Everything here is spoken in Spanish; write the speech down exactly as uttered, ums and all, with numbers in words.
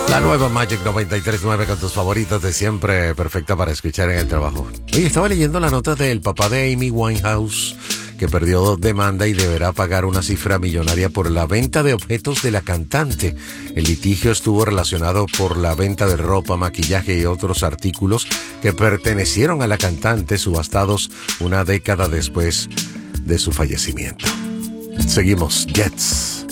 La nueva Magic noventa y tres punto nueve con tus favoritos de siempre, perfecta para escuchar en el trabajo. Oye, estaba leyendo la nota del papá de Amy Winehouse, que perdió demanda y deberá pagar una cifra millonaria por la venta de objetos de la cantante. El litigio estuvo relacionado por la venta de ropa, maquillaje y otros artículos que pertenecieron a la cantante, subastados una década después de su fallecimiento. Seguimos, Jets.